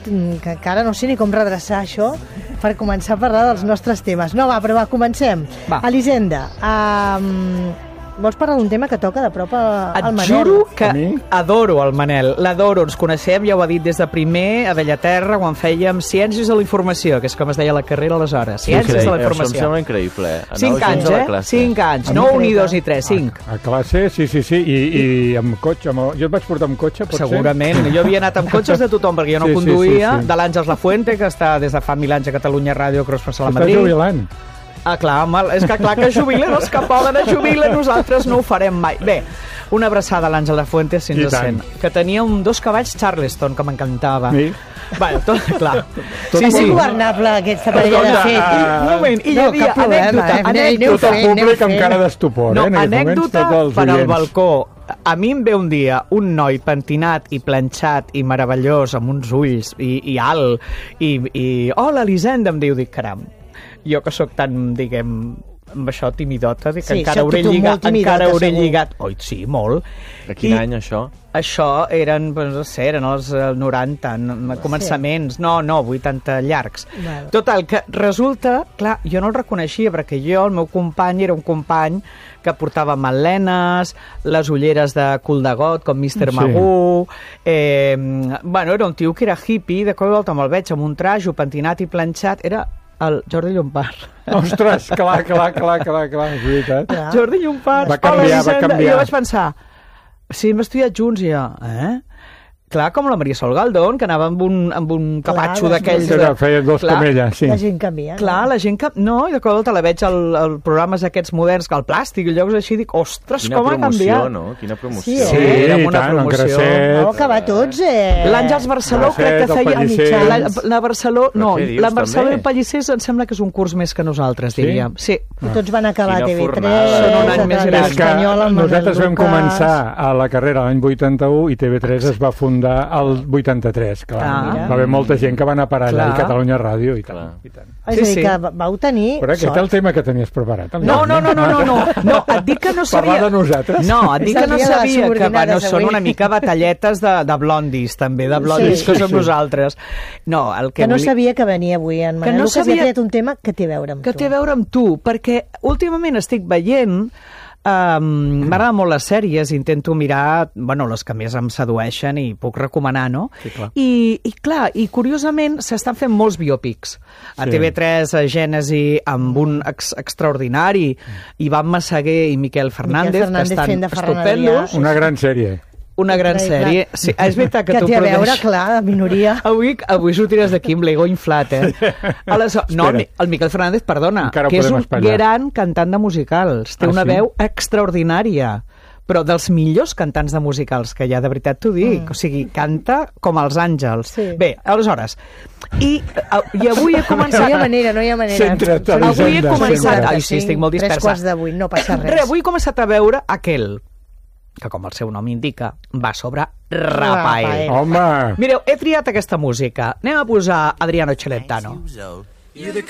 que encara no sé ni com redreçar això per començar a parlar dels nostres temes. No, va, però va, comencem. Elisenda, vols parlar d'un tema que toca de prop al Manel? Et juro que adoro el Manel, l'adoro, ens coneixem, ja ho ha dit des de primer, a Bellaterra, quan fèiem Ciències de la Informació, que és com es deia la carrera aleshores, Ciències de la Informació. Això em sembla increïble. 5 anys, 5 anys, no 1 ni 2 ni 3, 5. A classe, sí, i amb cotxe, jo et vaig portar amb cotxe, potser? Segurament, jo havia anat amb cotxes de tothom, perquè jo no conduïa, de l'Àngels Lafuente, que està des de fa 1000 anys a Catalunya Ràdio, corresponsal a Madrid. Estàs jubilant. Clar, home, és que clar que jubilen els que poden jubilar, nosaltres no ho farem mai. Bé, una abraçada a l'Àngel Lafuente, si ens sent, que tenia 2 cavalls Charleston, que m'encantava. Sí. Bueno, clar. És ingovernable aquesta parella de fet. Un moment, i hi havia anècdota. Tot el públic amb cara d'estupor, no, anècdota per al balcó. A mi em ve un dia un noi pentinat i planxat i meravellós, amb uns ulls i alt, i hola, Elisenda, em diu, dic, caram, jo que sóc tan, diguem, amb això timidota, dic que encara hauré lligat. Oi, sí, molt. De quin any, això? Això eren, no sé, eren els 90, començaments, no, 80 llargs. Total, que resulta, clar, jo no el reconeixia, perquè jo, el meu company, era un company que portava melenes, les ulleres de cul de got, com Mr. Magoo, bueno, era un tio que era hippie, de cop i volta me'l veig amb un trajo pentinat i planxat, era el Jordi Llompart. Ostres, clar, és veritat. Jordi Llompart. Va canviar. I jo vaig pensar, sí, hem estudiat junts, i jo, clar, com la Maria Sol Galdón, que anava amb un capatxo d'aquells... Feia 2 camelles, sí. La gent canvia. Clar, la gent canvia. No, i de cop la veig al programes aquests moderns, que el plàstic, i llocs així, dic, ostres, com ha canviat. Quina promoció, no? Sí, era una promoció. No, que va tots, L'Àngels Barceló crec que feia... La Barceló, no, la Barceló i el Pallissers em sembla que és un curs més que nosaltres, diríem. Sí. I tots van acabar a TV3. Són un any més gran. Nosaltres vam començar a la carrera l'any 81 i TV3 es va fundar el 83, clar. Va haver molta gent que va anar a parar allà a Catalunya Ràdio i tant. És a dir, que vau tenir sort. Però aquest és el tema que tenies preparat. No, et dic que no sabia... Parlar de nosaltres? No, et dic que no sabia que són una mica batalletes de blondis, també, de blondis que som nosaltres. No, que no sabia que venia avui en Manel, que s'ha tret un tema que té a veure amb tu. Que té a veure amb tu, perquè últimament estic veient... m'agraden molt les sèries, intento mirar les que més em sedueixen i puc recomanar, no? Sí, clar. I clar, i curiosament s'estan fent molts biòpics a TV3, a Gènesi, amb un extraordinari Ivan Massaguer i Miquel Fernández, que estan estupendos. Una gran sèrie. Una gran sèrie. Sí, és veritat que tu té a veure, clar, la minoria. Avui sortiràs d'aquí amb l'ego inflat, No, el Miquel Fernández, perdona, que és un gran cantant de musicals. Té una veu extraordinària, però dels millors cantants de musicals que hi ha, de veritat t'ho dic. O sigui, canta com els àngels. Bé, aleshores, i avui he començat... No hi ha manera. Centra't, avui he començat... Ai, sí, estic molt dispersa. 7:45, no passa res. Avui he començat a veure aquell que, com el seu nom indica, va sobre Rafael. Home! Mireu, he triat aquesta música. Anem a posar Adriano Celentano. You're the